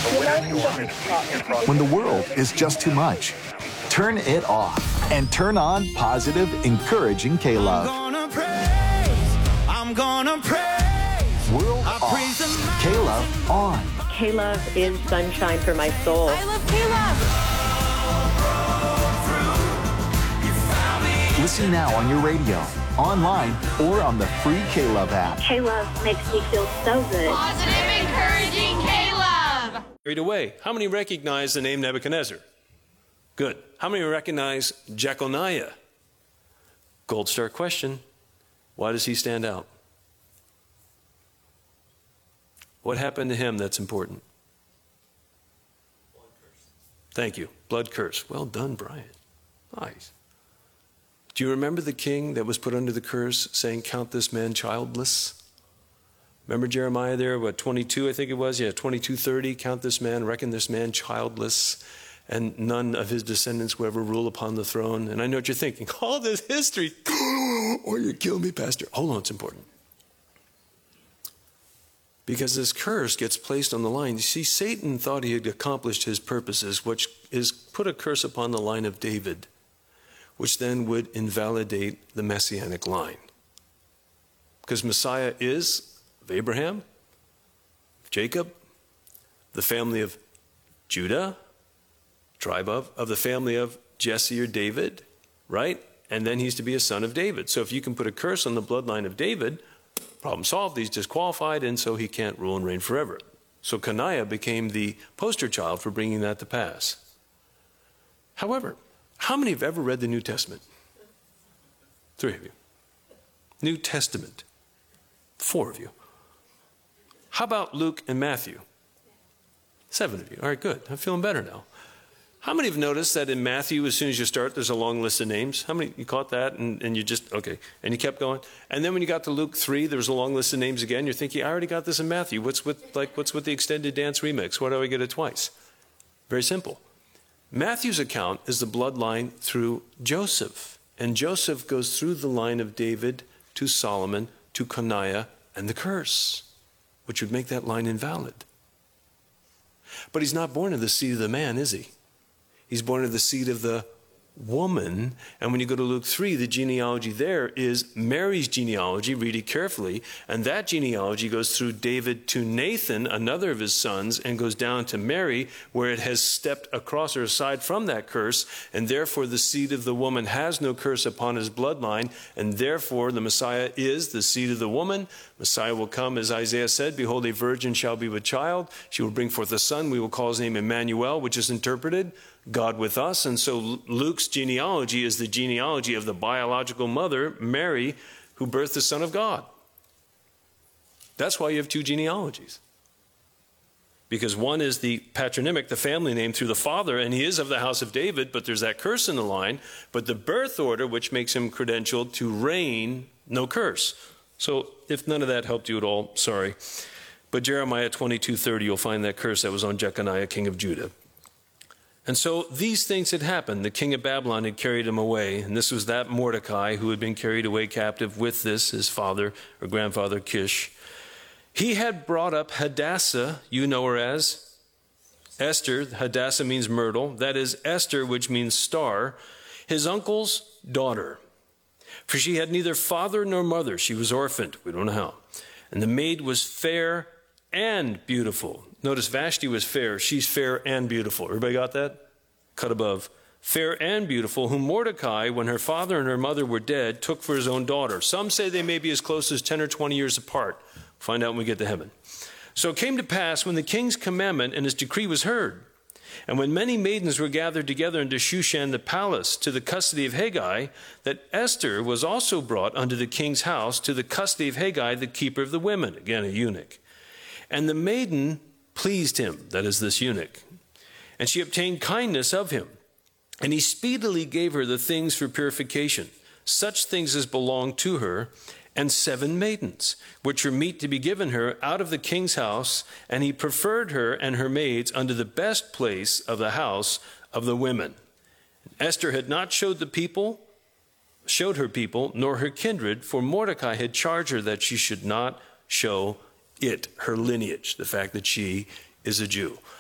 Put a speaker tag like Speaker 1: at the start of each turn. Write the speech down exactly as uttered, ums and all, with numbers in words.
Speaker 1: When the world is just too much, turn it off and turn on positive, encouraging K-Love.
Speaker 2: I'm gonna praise, I'm gonna praise.
Speaker 1: World off, K-Love on.
Speaker 3: K-Love is sunshine for my soul.
Speaker 4: I love K-Love.
Speaker 1: Listen now on your radio, online, or on the free K-Love app.
Speaker 5: K-Love makes me feel so good.
Speaker 4: Positive, encouraging K-Love.
Speaker 6: Carried away. How many recognize the name Nebuchadnezzar? Good. How many recognize Jeconiah? Gold star question. Why does he stand out? What happened to him that's important? Blood curse. Thank you. Blood curse. Well done, Brian. Nice. Do you remember the king that was put under the curse saying, count this man childless? Remember Jeremiah there, what, twenty-two, I think it was? Yeah, twenty-two thirty, count this man, reckon this man childless, and none of his descendants will ever rule upon the throne. And I know what you're thinking. All this history, or you kill me, Pastor. Hold on, it's important. Because this curse gets placed on the line. You see, Satan thought he had accomplished his purposes, which is put a curse upon the line of David, which then would invalidate the messianic line. Because Messiah is of Abraham, Jacob, the family of Judah, tribe of, of the family of Jesse or David, right? And then he's to be a son of David. So if you can put a curse on the bloodline of David, problem solved, he's disqualified, and so he can't rule and reign forever. So Coniah became the poster child for bringing that to pass. However, how many have ever read the New Testament? Three of you. New Testament. Four of you. How about Luke and Matthew? Seven of you. All right, good. I'm feeling better now. How many have noticed that in Matthew, as soon as you start, there's a long list of names? How many, you caught that and, and you just, okay, and you kept going? And then when you got to Luke three, there was a long list of names again. You're thinking, I already got this in Matthew. What's with, like, what's with the extended dance remix? Why do I get it twice? Very simple. Matthew's account is the bloodline through Joseph. And Joseph goes through the line of David to Solomon, to Coniah, and the curse, which would make that line invalid. But he's not born of the seed of the man, is he? He's born of the seed of the woman. And when you go to Luke three, the genealogy there is Mary's genealogy. Read it carefully. And that genealogy goes through David to Nathan, another of his sons, and goes down to Mary, where it has stepped across or aside from that curse. And therefore, the seed of the woman has no curse upon his bloodline. And therefore, the Messiah is the seed of the woman. Messiah will come, as Isaiah said, behold, a virgin shall be with child. She will bring forth a son. We will call his name Emmanuel, which is interpreted God with us. And so Luke's genealogy is the genealogy of the biological mother, Mary, who birthed the Son of God. That's why you have two genealogies. Because one is the patronymic, the family name through the father, and he is of the house of David, but there's that curse in the line. But the birth order, which makes him credentialed to reign, no curse. So if none of that helped you at all, sorry. But Jeremiah twenty-two thirty, you'll find that curse that was on Jeconiah, king of Judah. And so these things had happened. The king of Babylon had carried him away. And this was that Mordecai who had been carried away captive with this, his father or grandfather Kish. He had brought up Hadassah, you know her as Esther. Hadassah means myrtle. That is Esther, which means star, his uncle's daughter. For she had neither father nor mother. She was orphaned. We don't know how. And the maid was fair and beautiful. Notice Vashti was fair. She's fair and beautiful. Everybody got that? Cut above. Fair and beautiful, whom Mordecai, when her father and her mother were dead, took for his own daughter. Some say they may be as close as ten or twenty years apart. Find out when we get to heaven. So it came to pass when the king's commandment and his decree was heard, and when many maidens were gathered together into Shushan the palace to the custody of Haggai, that Esther was also brought unto the king's house to the custody of Haggai, the keeper of the women, again a eunuch. And the maiden pleased him, that is this eunuch, and she obtained kindness of him. And he speedily gave her the things for purification, such things as belonged to her, and seven maidens, which were meet to be given her out of the king's house. And he preferred her and her maids unto the best place of the house of the women. Esther had not showed the people, showed her people, nor her kindred, for Mordecai had charged her that she should not show it, her lineage, the fact that she is a Jew.